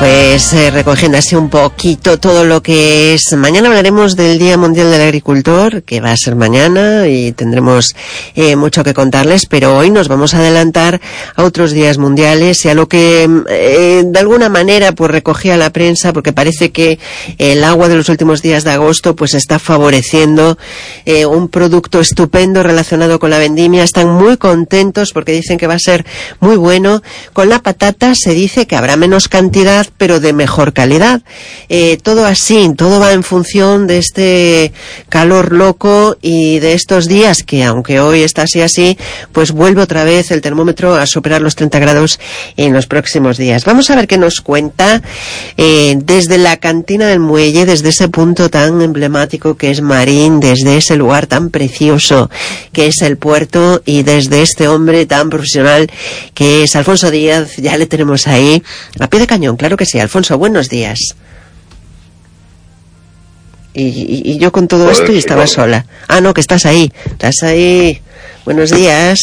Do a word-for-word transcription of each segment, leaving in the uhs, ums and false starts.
Pues eh, recogiendo así un poquito todo lo que es. Mañana hablaremos del Día Mundial del Agricultor, que va a ser mañana y tendremos eh, mucho que contarles, pero hoy nos vamos a adelantar a otros días mundiales y a lo que eh, de alguna manera pues recogía la prensa, porque parece que el agua de los últimos días de agosto pues está favoreciendo eh, un producto estupendo relacionado con la vendimia. Están muy contentos porque dicen que va a ser muy bueno. Con la patata se dice que habrá menos cantidad, pero de mejor calidad. Eh, todo así, todo va en función de este calor loco y de estos días que, aunque hoy está así así, pues vuelve otra vez el termómetro a superar los treinta grados en los próximos días. Vamos a ver qué nos cuenta eh, desde la cantina del muelle, desde ese punto tan emblemático que es Marín, desde ese lugar tan precioso que es el puerto, y desde este hombre tan profesional que es Alfonso Díaz. Ya le tenemos ahí a pie de cañón, claro que sí. Alfonso, buenos días. Y, y, y yo con todo Joder, esto y estaba no. sola. Ah, no, que estás ahí. Estás ahí. Buenos días.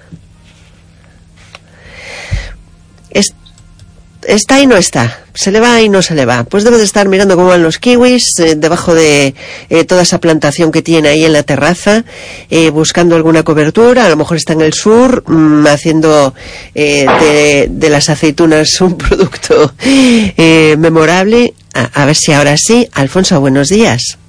Es, está y no está. Se le va y no se le va. Pues debe de estar mirando cómo van los kiwis, eh, debajo de eh, toda esa plantación que tiene ahí en la terraza, eh, buscando alguna cobertura. A lo mejor está en el sur, mmm, haciendo eh, de, de las aceitunas un producto eh, memorable. A, a ver si ahora sí. Alfonso, buenos días.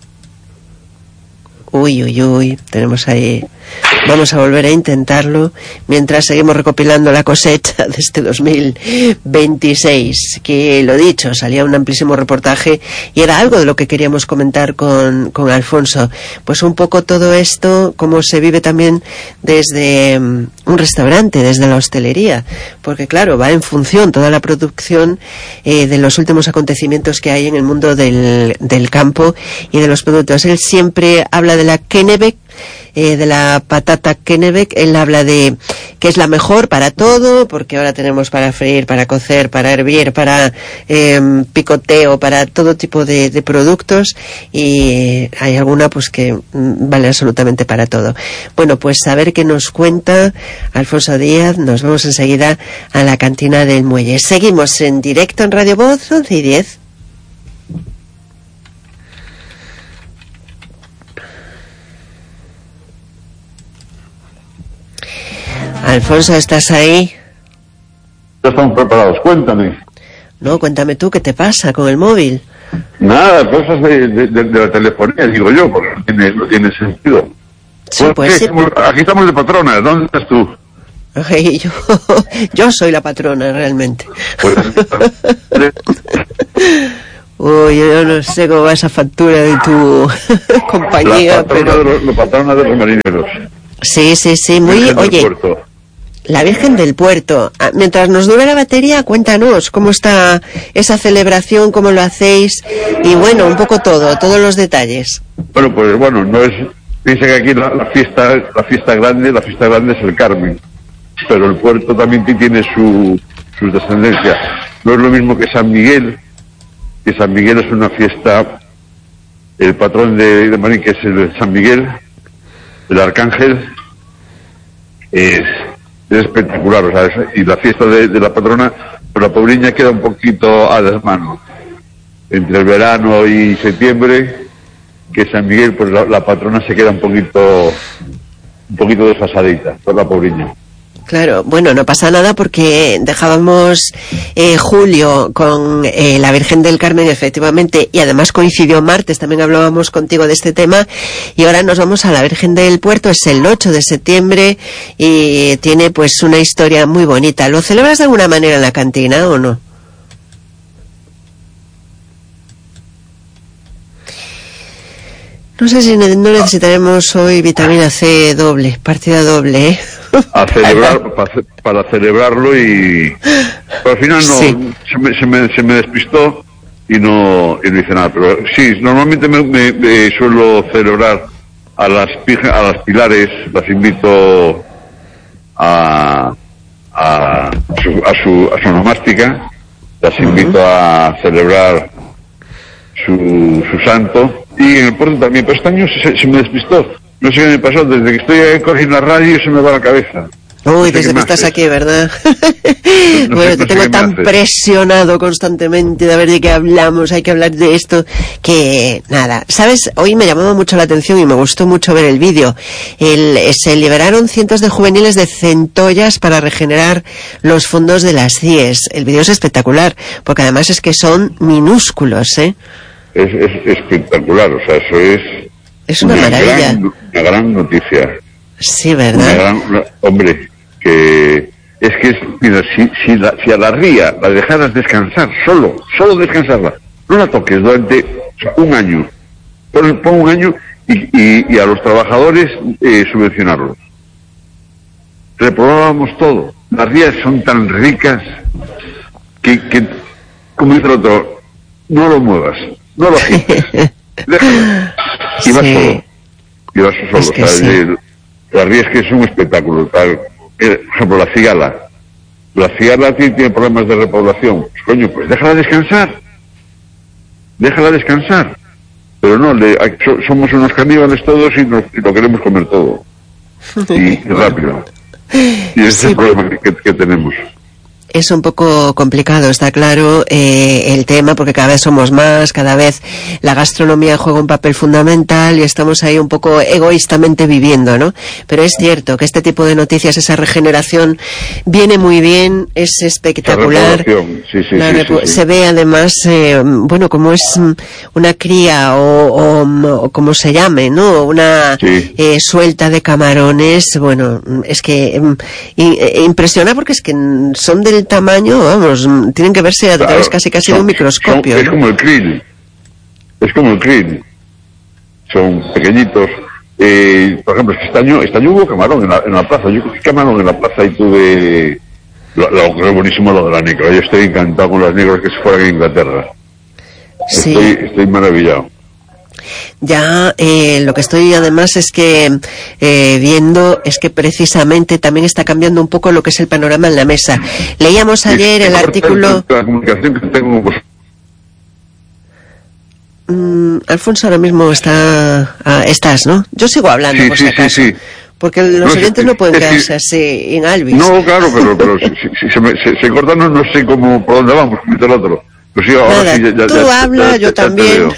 Uy, uy, uy, tenemos ahí... Vamos a volver a intentarlo mientras seguimos recopilando la cosecha de este dos mil veintiséis, que lo dicho, salía un amplísimo reportaje y era algo de lo que queríamos comentar con, con Alfonso. Pues un poco todo esto, cómo se vive también desde um, un restaurante, desde la hostelería, porque claro, va en función toda la producción eh, de los últimos acontecimientos que hay en el mundo del, del campo y de los productos. Él siempre habla de la Kennebec, Eh, de la patata Kennebec. Él habla de que es la mejor para todo, porque ahora tenemos para freír, para cocer, para hervir, para eh, picoteo, para todo tipo de, de productos, y hay alguna pues que mm, vale absolutamente para todo. Bueno, pues a ver qué nos cuenta Alfonso Díaz. Nos vemos enseguida a la cantina del muelle. Seguimos en directo en Radio Voz, once y diez. Alfonso, ¿estás ahí? Ya estamos preparados, cuéntame. No, cuéntame tú, ¿qué te pasa con el móvil? Nada, cosas de, de, de, de la telefonía, digo yo, porque no tiene, no tiene sentido. Sí, pues sí. Estamos, aquí estamos de patrona, ¿dónde estás tú? Ay, yo, yo soy la patrona, realmente. Pues, Uy, yo no sé cómo va esa factura de tu compañía, la patrona pero... De los, la patrona de los marineros. Sí, sí, sí, muy... Virgen Oye, del Puerto. La Virgen del Puerto. Mientras nos dure la batería, cuéntanos cómo está esa celebración, cómo lo hacéis, y bueno, un poco todo, todos los detalles. Bueno, pues bueno, no es... Dice que aquí la, la fiesta la fiesta grande, la fiesta grande es el Carmen, pero el puerto también tiene su, sus descendencias. No es lo mismo que San Miguel, que San Miguel es una fiesta, el patrón de, de Marín, que es el de San Miguel, el arcángel, es, es espectacular, o sea, es, y la fiesta de, de la patrona, pero la pobriña queda un poquito a desmano. Entre el verano y septiembre, que San Miguel, pues la, la patrona se queda un poquito, un poquito desfasadita, por la pobriña. Claro, bueno, no pasa nada porque dejábamos eh, julio con eh, la Virgen del Carmen, efectivamente, y además coincidió martes, también hablábamos contigo de este tema, y ahora nos vamos a la Virgen del Puerto. Es el ocho de septiembre y tiene pues una historia muy bonita. ¿Lo celebras de alguna manera en la cantina o no? No sé si no necesitaremos hoy vitamina C doble, partida doble, ¿eh? A celebrar, para, para celebrarlo y... Pero al final no, sí. se, me, se, me, se me despistó y no, y no hice nada. Pero sí, normalmente me, me, me suelo celebrar a las, a las pilares, las invito a, a, su, a, su, a su nomástica, las invito a celebrar su, su santo. Y en el puerto también, pero este año se, se me despistó. No sé qué me pasó, desde que estoy con la radio se me va la cabeza. Uy, desde que estás aquí, ¿verdad? No, no bueno, sé, te no tengo tan presionado constantemente de ver de qué hablamos, hay que hablar de esto, que nada. ¿Sabes? Hoy me llamaba mucho la atención y me gustó mucho ver el vídeo. El, se liberaron cientos de juveniles de centollas para regenerar los fondos de las C I E S. El vídeo es espectacular, porque además es que son minúsculos, ¿eh? Es, es espectacular, o sea, eso es... Es una, una maravilla. Gran, una gran noticia. Sí, ¿verdad? Gran, hombre, que es que es, mira, si, si, la, si a la ría la dejaras descansar, solo, solo descansarla, no la toques durante o sea, un año, pon, pon un año y, y, y a los trabajadores eh, subvencionarlos. Reprobábamos todo. Las rías son tan ricas que, que como dice el otro, no lo muevas, no lo agites, déjalo. Y vas sí. solo, y vas solo, es que o sea, sí. el, las rías que es un espectáculo, tal. Por ejemplo, la cigala. La cigala tiene, tiene problemas de repoblación. Pues coño, pues déjala descansar. Déjala descansar. Pero no, le, somos unos caníbales todos y, nos, y lo queremos comer todo. Y rápido. Y ese sí. es el problema que, que tenemos. Es un poco complicado, está claro, eh, el tema, porque cada vez somos más, cada vez la gastronomía juega un papel fundamental y estamos ahí un poco egoístamente viviendo, ¿no? Pero es cierto que este tipo de noticias, esa regeneración, viene muy bien, es espectacular. Sí, sí, la sí, repo- sí, sí. Se ve además, eh, bueno, como es una cría o, o, o como se llame, ¿no? Una sí. eh, suelta de camarones, bueno, es que eh, impresiona porque es que son del tamaño, vamos, tienen que verse a través claro, casi casi son, de un microscopio. Son, es ¿no? como el krill, es como el krill, son pequeñitos. Eh, por ejemplo, este año, este año hubo camarón en la, en la plaza, yo cogí camarón en la plaza y tuve, lo, lo, lo buenísimo lo de la negra, yo estoy encantado con las negras que se fueran a Inglaterra. Sí. Estoy, estoy maravillado. Ya eh, lo que estoy además es que eh, viendo es que precisamente también está cambiando un poco lo que es el panorama en la mesa. Leíamos ayer el artículo... La comunicación que tengo con... Mm, Alfonso ahora mismo está... Ah, estás, ¿no? Yo sigo hablando, sí, por sí, si acaso. Sí, sí. Porque los no, oyentes sí, no pueden sí, quedarse sí. así en Alvis. No, claro, pero, pero si, si, si se, me, se, se corta no, no sé cómo, por dónde vamos, como dice el otro. Pues sí, ahora Nada, sí, ya, ya, tú ya, habla, ya, yo ya, también.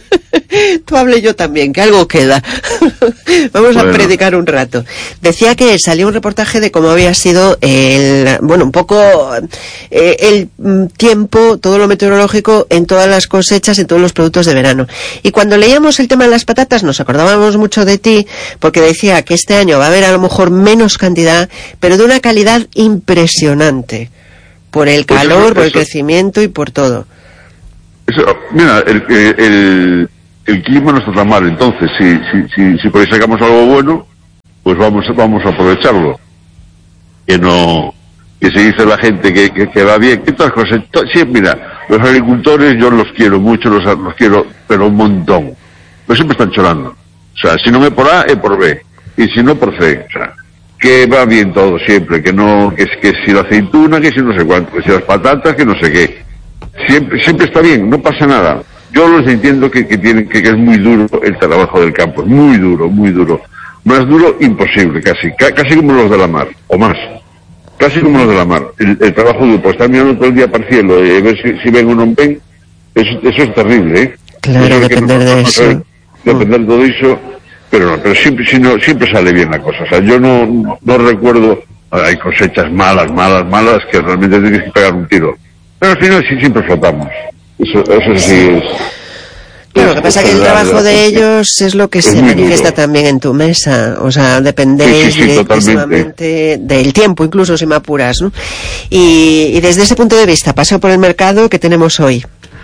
Tú hable yo también, que algo queda. Vamos bueno. a predicar un rato. Decía que salió un reportaje de cómo había sido el, bueno, un poco eh, el tiempo, todo lo meteorológico en todas las cosechas, en todos los productos de verano. Y cuando leíamos el tema de las patatas nos acordábamos mucho de ti, porque decía que este año va a haber a lo mejor menos cantidad, pero de una calidad impresionante. Por el calor, pues eso, por el eso. crecimiento y por todo. Eso, mira, el, el, el clima no está tan mal, entonces si, si, si, si por ahí sacamos algo bueno, pues vamos, vamos a aprovecharlo. Que no, que se dice la gente que, que, que va bien, que todas cosas, to, sí, mira, los agricultores yo los quiero mucho, los, los quiero, pero un montón. Pero siempre están chorando. O sea, si no me por A, es por B. Y si no, por C. O sea, que va bien todo siempre, que no, que, que si la aceituna, que si no sé cuánto, que si las patatas, que no sé qué. Siempre, siempre está bien, no pasa nada. Yo los entiendo que, que tienen, que, que es muy duro el trabajo del campo, es muy duro, muy duro. Más duro, imposible, casi, ca, casi como los de la mar, o más. Casi como los de la mar. El, el trabajo duro, pues estar mirando todo el día para el cielo, eh, ver si, si ven o no ven, eso, eso es terrible, ¿eh? Claro, eso depender no, de no, eso. Depender de todo eso, pero no, pero siempre, si no, siempre sale bien la cosa. O sea, yo no, no, no recuerdo, hay cosechas malas, malas, malas, que realmente tienes que pegar un tiro. Pero al final sí siempre flotamos. Eso, eso sí es... Claro, lo que pasa es que el trabajo de ellos es lo que se manifiesta también en tu mesa. O sea, dependéis sí, sí, sí, directamente del tiempo, incluso si me apuras, ¿no? Y, y desde ese punto de vista, paseo por el mercado que tenemos hoy.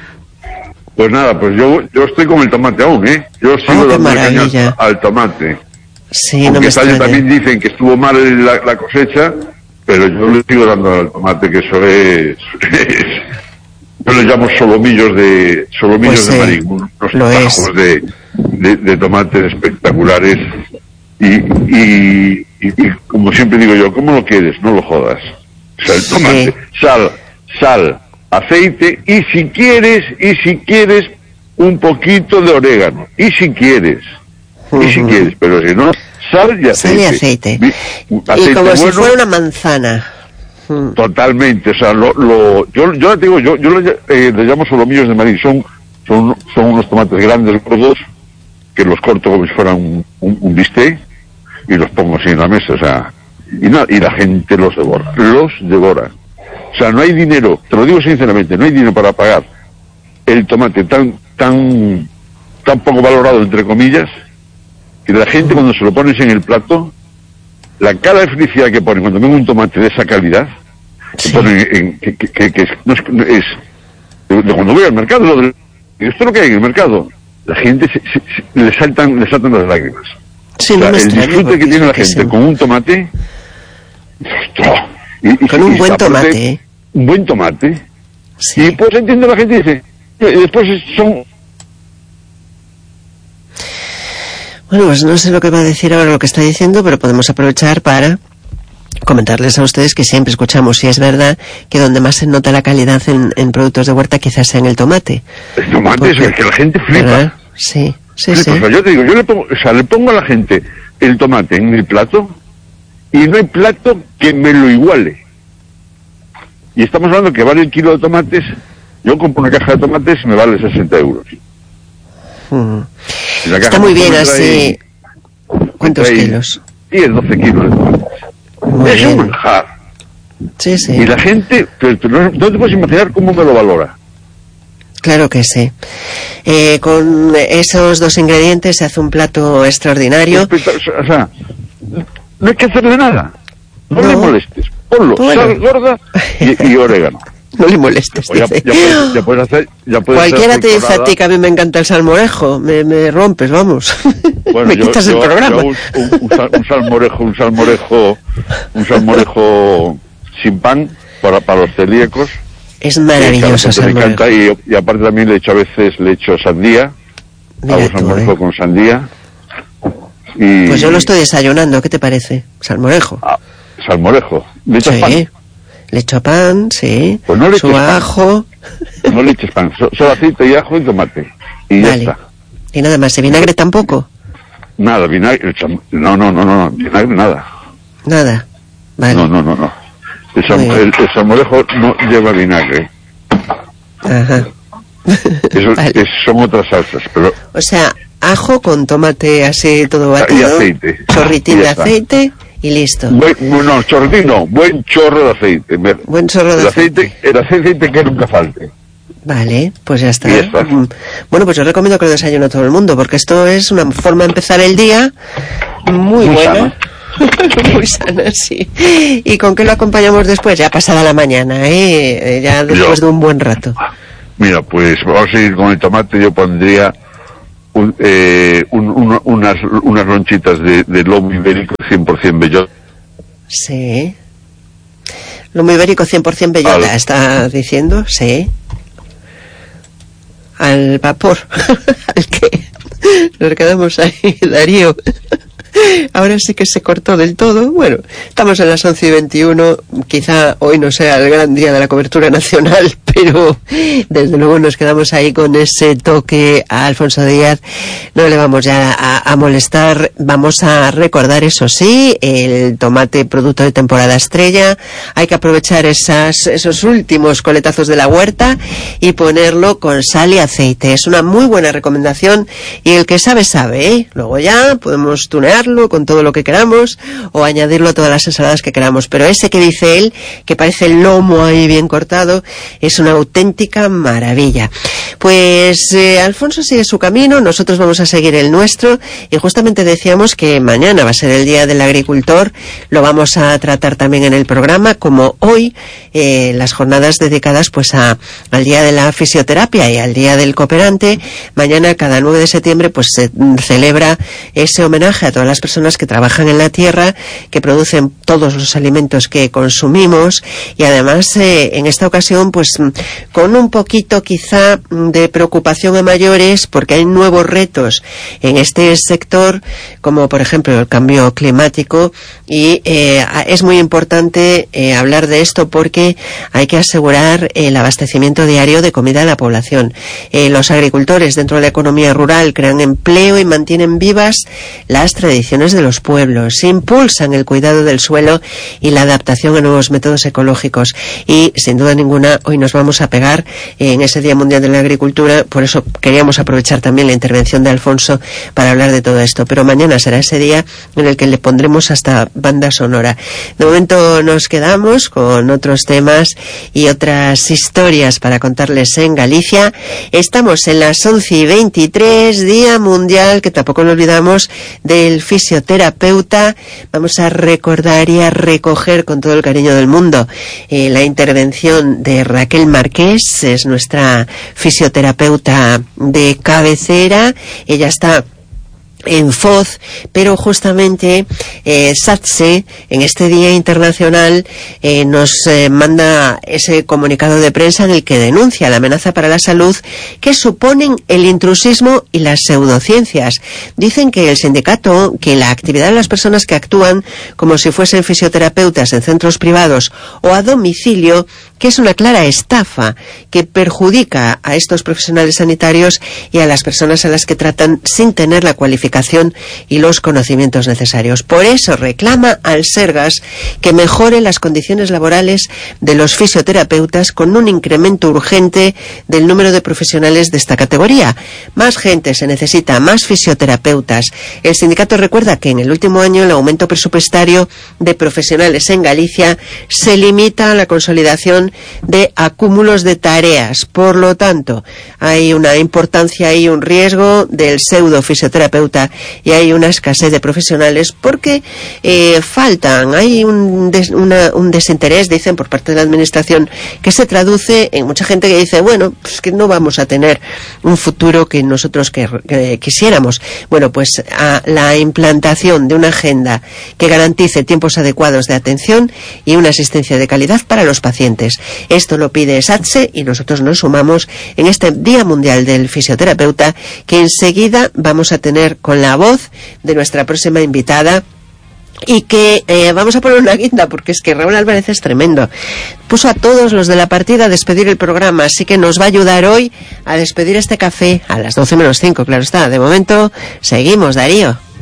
Pues nada, pues yo yo estoy con el tomate aún, ¿eh? Yo sigo oh, dando caña al tomate. Sí, aunque no me este año también dicen que estuvo mal la, la cosecha, pero yo le sigo dando al tomate, que eso es... es yo le llamo solomillos de solomillos pues, de marín, unos tajos de, de, de tomates espectaculares y, y, y, y como siempre digo yo, ¿cómo lo quieres? No lo jodas. O sea, el tomate, sí. sal, sal, aceite y si quieres, y si quieres un poquito de orégano, y si quieres, uh-huh. y si quieres, pero si no, Sal y aceite. Sal y aceite. Mi, aceite y como bueno, si fuera una manzana. Totalmente, o sea, lo, lo, yo, yo te digo, yo, yo le, eh, le llamo solomillos de maíz, son, son, son unos tomates grandes, gordos, que los corto como si fueran un, un, un bistec y los pongo así en la mesa, o sea, y, no, y la gente los devora, los devora. O sea, no hay dinero, te lo digo sinceramente, no hay dinero para pagar el tomate tan, tan, tan poco valorado, entre comillas, que la gente cuando se lo pones en el plato, la cara de felicidad que ponen cuando ven un tomate de esa calidad, sí. que ponen en, que, que, que, que es, no es, es de, de cuando voy al mercado, lo de, esto es lo que hay en el mercado, la gente se, se, se, le saltan le saltan las lágrimas. Sí, o sea, no el disfrute que tiene la gente sí. con un tomate, ostras, y, y, con un y buen tomate, ¿eh? Un buen tomate, sí. y pues entiende la gente y dice, y después son... Bueno, pues no sé lo que va a decir ahora lo que está diciendo, pero podemos aprovechar para comentarles a ustedes que siempre escuchamos, si es verdad, que donde más se nota la calidad en, en productos de huerta quizás sea en el tomate. El tomate porque, es que la gente flipa. ¿Verdad? Sí, sí, flipa. sí. O sea, yo te digo, yo le pongo, o sea, le pongo a la gente el tomate en el plato y no hay plato que me lo iguale. Y estamos hablando que vale el kilo de tomates, yo compro una caja de tomates y me vale sesenta euros. Hmm. Está muy bien así. ¿Cuántos kilos? diez, doce kilos de tomates. Muy es bien. Un manjar. Sí, sí. Y la gente, no, no te puedes imaginar cómo me lo valora. Claro que sí. Eh, con esos dos ingredientes se hace un plato extraordinario. O sea, no hay que hacerle nada. No, no. le molestes. Ponlo, bueno. Sal gorda y, y orégano. No le molestes. Ya, ya, puedes, ya puedes hacer. Ya puedes Cualquiera hacer te dice a ti que a mí me encanta el salmorejo. Me, me rompes, vamos. Bueno, me yo, quitas yo, el programa. Yo un, un, un salmorejo, un salmorejo, un salmorejo sin pan para, para los celíacos. Es maravilloso el salmorejo. Me encanta y, y aparte también le echo a veces le echo sandía. Mira hago tú, salmorejo eh. con sandía. Y, pues yo lo estoy desayunando. ¿Qué te parece? Salmorejo. Ah, salmorejo. ¿Le echas sí. pan? Le echo pan, sí. Pues no le su eches ajo. Pan. No le eches pan, solo aceite y ajo y tomate. Y vale. ya está. Y nada más, ¿y vinagre tampoco? Nada, vinagre, no, no, no, no, vinagre nada. Nada, vale. No, no, no, no. El, sal, el, el salmorejo no lleva vinagre. Ajá. Eso, vale. es, son otras salsas, pero... O sea, ajo con tomate así todo batido. Y aceite. Chorritín de aceite y listo. Buen, no, chorritín no, buen chorro de aceite. Buen chorro de el aceite. aceite. El aceite que nunca falte. Vale, pues ya está. Ya está. Bueno, pues yo recomiendo que lo desayune a todo el mundo, porque esto es una forma de empezar el día muy, muy buena. Muy sana, sí. ¿Y con qué lo acompañamos después? Ya pasada la mañana, ¿eh? Ya después yo, de un buen rato. Mira, pues vamos a ir con el tomate. Yo pondría un, eh, un, un, unas, unas lonchitas de, de lomo ibérico cien por ciento bellota. Sí. Lomo ibérico cien por ciento bellota, Al... ¿está diciendo? Sí. Al vapor. ¿Al qué? Nos quedamos ahí, Darío. Ahora sí que se cortó del todo. Bueno, estamos en las once y veintiuno. Quizá hoy no sea el gran día de la cobertura nacional, pero desde luego nos quedamos ahí con ese toque a Alfonso Díaz. No le vamos ya a, a molestar. Vamos a recordar, eso sí, el tomate producto de temporada estrella. Hay que aprovechar esas, esos últimos coletazos de la huerta y ponerlo con sal y aceite. Es una muy buena recomendación y el que sabe, sabe, ¿eh? Luego ya podemos tunear con todo lo que queramos o añadirlo a todas las ensaladas que queramos, pero ese que dice él, que parece el lomo ahí bien cortado, es una auténtica maravilla. Pues eh, Alfonso sigue su camino, nosotros vamos a seguir el nuestro y justamente decíamos que mañana va a ser el Día del Agricultor, lo vamos a tratar también en el programa, como hoy eh, las jornadas dedicadas pues a, al Día de la Fisioterapia y al Día del Cooperante. Mañana, cada nueve de septiembre, pues se celebra ese homenaje a todas las personas que trabajan en la tierra, que producen todos los alimentos que consumimos y además eh, en esta ocasión pues con un poquito quizá de preocupación a mayores porque hay nuevos retos en este sector, como por ejemplo el cambio climático, y eh, es muy importante eh, hablar de esto porque hay que asegurar el abastecimiento diario de comida a la población. Eh, los agricultores dentro de la economía rural crean empleo y mantienen vivas las tradiciones de los pueblos, impulsan el cuidado del suelo y la adaptación a nuevos métodos ecológicos, y sin duda ninguna hoy nos vamos a pegar en ese Día Mundial de la Agricultura. Por eso queríamos aprovechar también la intervención de Alfonso para hablar de todo esto, pero mañana será ese día en el que le pondremos hasta banda sonora. De momento nos quedamos con otros temas y otras historias para contarles en Galicia. Estamos en las once y veintitrés, Día Mundial, que tampoco lo olvidamos, del fisioterapeuta. Vamos a recordar y a recoger con todo el cariño del mundo eh, la intervención de Raquel Marqués, es nuestra fisioterapeuta de cabecera. Ella está en Foz, pero justamente eh, SATSE en este Día Internacional eh, nos eh, manda ese comunicado de prensa en el que denuncia la amenaza para la salud que suponen el intrusismo y las pseudociencias. Dicen que el sindicato, que la actividad de las personas que actúan como si fuesen fisioterapeutas en centros privados o a domicilio, que es una clara estafa que perjudica a estos profesionales sanitarios y a las personas a las que tratan sin tener la cualificación y los conocimientos necesarios. Por eso reclama al Sergas que mejore las condiciones laborales de los fisioterapeutas con un incremento urgente del número de profesionales de esta categoría. Más gente se necesita, más fisioterapeutas. El sindicato recuerda que en el último año el aumento presupuestario de profesionales en Galicia se limita a la consolidación de acúmulos de tareas. Por lo tanto, hay una importancia y un riesgo del pseudo fisioterapeuta y hay una escasez de profesionales porque eh, faltan, hay un, des, una, un desinterés, dicen, por parte de la administración, que se traduce en mucha gente que dice, bueno, pues que no vamos a tener un futuro que nosotros que, que quisiéramos. Bueno, pues a la implantación de una agenda que garantice tiempos adecuados de atención y una asistencia de calidad para los pacientes. Esto lo pide SATSE y nosotros nos sumamos en este Día Mundial del Fisioterapeuta, que enseguida vamos a tener con la voz de nuestra próxima invitada, y que eh, vamos a poner una guinda porque es que Raúl Álvarez es tremendo. Puso a todos los de la partida a despedir el programa, así que nos va a ayudar hoy a despedir este café a las doce menos cinco, claro está. De momento seguimos, Darío.